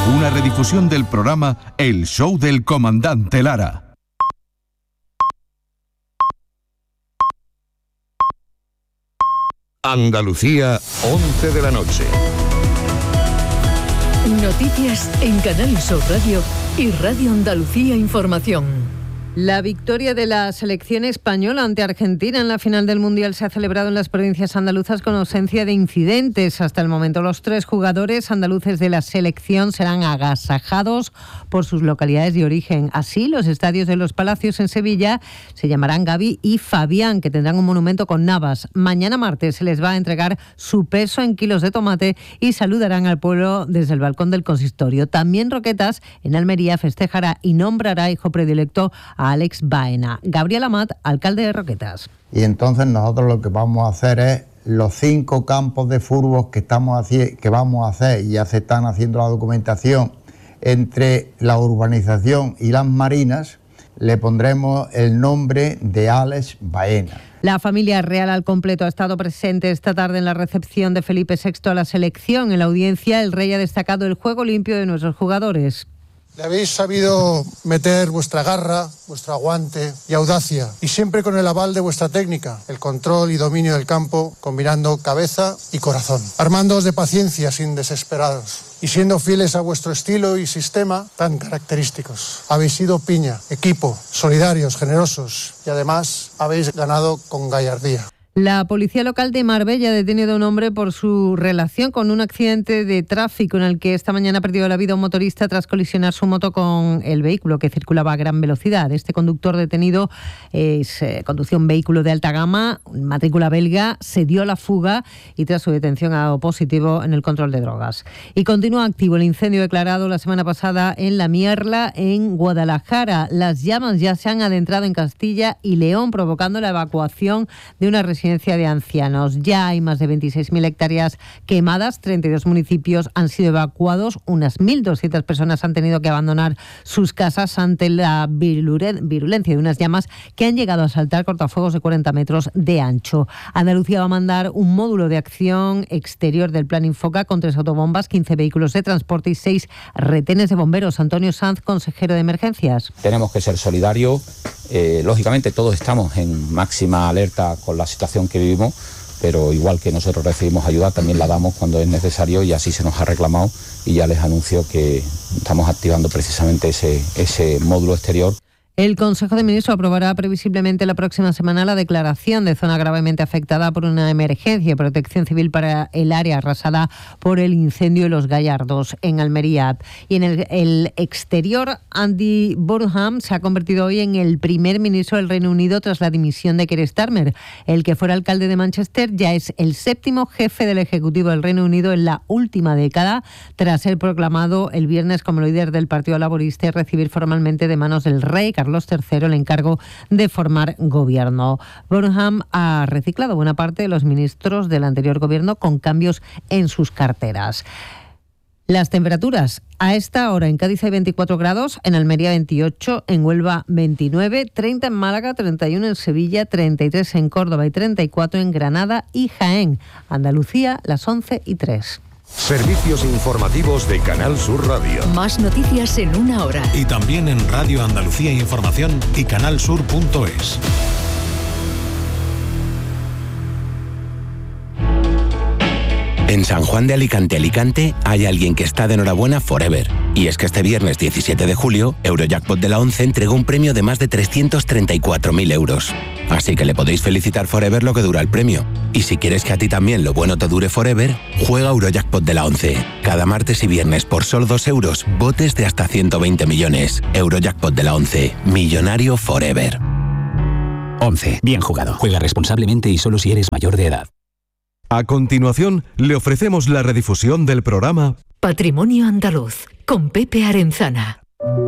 Una redifusión del programa El Show del Comandante Lara. Andalucía, 11 de la noche. Noticias en Canal Sur Radio y Radio Andalucía Información. La victoria de la selección española ante Argentina en la final del Mundial se ha celebrado en las provincias andaluzas con ausencia de incidentes. Hasta el momento, los 3 jugadores andaluces de la selección serán agasajados por sus localidades de origen. Así, los estadios de los Palacios en Sevilla se llamarán Gavi y Fabián, que tendrán un monumento con Navas. Mañana martes se les va a entregar su peso en kilos de tomate y saludarán al pueblo desde el balcón del consistorio. También Roquetas, en Almería, festejará y nombrará hijo predilecto a Alex Baena. Gabriel Amat, alcalde de Roquetas. Y entonces nosotros lo que vamos a hacer es los 5 campos de fútbol que vamos a hacer, y ya se están haciendo la documentación entre la urbanización y las marinas, le pondremos el nombre de Alex Baena. La familia real al completo ha estado presente esta tarde en la recepción de Felipe VI a la selección. En la audiencia, el rey ha destacado el juego limpio de nuestros jugadores. Le habéis sabido meter vuestra garra, vuestro aguante y audacia, y siempre con el aval de vuestra técnica, el control y dominio del campo, combinando cabeza y corazón. Armándoos de paciencia sin desesperados y siendo fieles a vuestro estilo y sistema tan característicos. Habéis sido piña, equipo, solidarios, generosos y además habéis ganado con gallardía. La policía local de Marbella ha detenido a un hombre por su relación con un accidente de tráfico en el que esta mañana perdió la vida un motorista tras colisionar su moto con el vehículo que circulaba a gran velocidad. Este conductor detenido conducía un vehículo de alta gama, matrícula belga, se dio la fuga y tras su detención ha dado positivo en el control de drogas. Y continúa activo el incendio declarado la semana pasada en La Mierla, en Guadalajara. Las llamas ya se han adentrado en Castilla y León, provocando la evacuación de una residencia de ancianos. Ya hay más de 26.000 hectáreas quemadas, 32 municipios han sido evacuados, unas 1.200 personas han tenido que abandonar sus casas ante la virulencia de unas llamas que han llegado a saltar cortafuegos de 40 metros de ancho. Andalucía va a mandar un módulo de acción exterior del Plan Infoca con 3 autobombas, 15 vehículos de transporte y 6 retenes de bomberos. Antonio Sanz, consejero de Emergencias. Tenemos que ser solidarios. Lógicamente todos estamos en máxima alerta con la situación que vivimos, pero igual que nosotros recibimos ayuda, también la damos cuando es necesario y así se nos ha reclamado y ya les anuncio que estamos activando precisamente ese módulo exterior. El Consejo de Ministros aprobará previsiblemente la próxima semana la declaración de zona gravemente afectada por una emergencia de protección civil para el área arrasada por el incendio de Los Gallardos en Almería. Y en el exterior, Andy Burnham se ha convertido hoy en el primer ministro del Reino Unido tras la dimisión de Keir Starmer. El que fuera alcalde de Manchester ya es el 7º jefe del Ejecutivo del Reino Unido en la última década, tras ser proclamado el viernes como líder del Partido Laborista y recibir formalmente de manos del rey Carlos III el encargo de formar gobierno. Burnham ha reciclado buena parte de los ministros del anterior gobierno con cambios en sus carteras. Las temperaturas a esta hora: en Cádiz hay 24 grados, en Almería 28, en Huelva 29, 30 en Málaga, 31 en Sevilla, 33 en Córdoba y 34 en Granada y Jaén. Andalucía, las 11:03. Servicios informativos de Canal Sur Radio. Más noticias en una hora. Y también en Radio Andalucía Información y canalsur.es. En San Juan de Alicante hay alguien que está de enhorabuena forever. Y es que este viernes 17 de julio, Eurojackpot de la 11 entregó un premio de más de 334.000 euros. Así que le podéis felicitar forever lo que dura el premio. Y si quieres que a ti también lo bueno te dure forever, juega Eurojackpot de la 11. Cada martes y viernes por solo 2 euros, botes de hasta 120 millones. Eurojackpot de la 11. Millonario forever. 11. Bien jugado. Juega responsablemente y solo si eres mayor de edad. A continuación, le ofrecemos la redifusión del programa Patrimonio Andaluz, con Pepe Arenzana.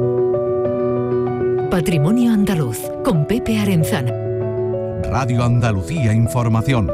Patrimonio Andaluz, con Pepe Arenzana. Radio Andalucía Información.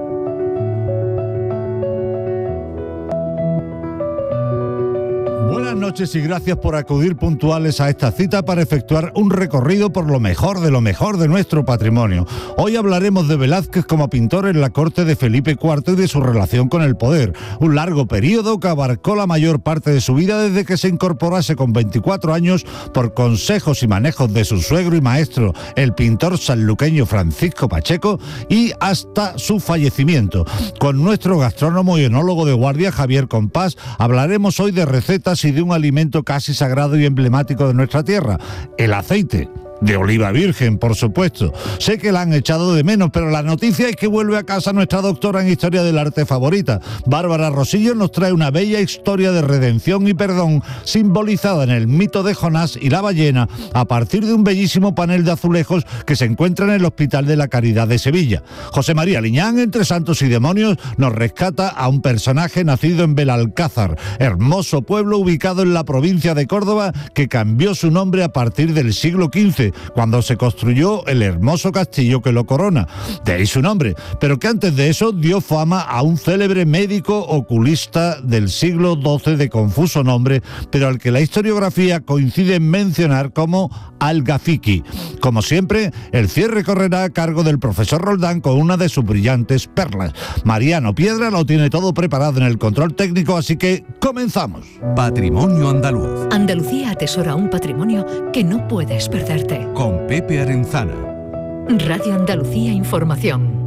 Buenas noches y gracias por acudir puntuales a esta cita para efectuar un recorrido por lo mejor de nuestro patrimonio. Hoy hablaremos de Velázquez como pintor en la corte de Felipe IV y de su relación con el poder. Un largo periodo que abarcó la mayor parte de su vida desde que se incorporase con 24 años por consejos y manejos de su suegro y maestro, el pintor sanluqueño Francisco Pacheco, y hasta su fallecimiento. Con nuestro gastrónomo y enólogo de guardia, Javier Compás, hablaremos hoy de recetas y de un alimento casi sagrado y emblemático de nuestra tierra, el aceite. De oliva virgen, por supuesto. Sé que la han echado de menos, pero la noticia es que vuelve a casa nuestra doctora en Historia del Arte favorita. Bárbara Rosillo nos trae una bella historia de redención y perdón simbolizada en el mito de Jonás y la ballena a partir de un bellísimo panel de azulejos que se encuentra en el Hospital de la Caridad de Sevilla. José María Liñán, entre santos y demonios, nos rescata a un personaje nacido en Belalcázar, hermoso pueblo ubicado en la provincia de Córdoba que cambió su nombre a partir del siglo XV, cuando se construyó el hermoso castillo que lo corona. De ahí su nombre, pero que antes de eso dio fama a un célebre médico oculista del siglo XII de confuso nombre, pero al que la historiografía coincide en mencionar como Al-Gafiki. Como siempre, el cierre correrá a cargo del profesor Roldán con una de sus brillantes perlas. Mariano Piedra lo tiene todo preparado en el control técnico, así que comenzamos. Patrimonio andaluz. Andalucía atesora un patrimonio que no puedes perderte. Con Pepe Arenzana. Radio Andalucía Información.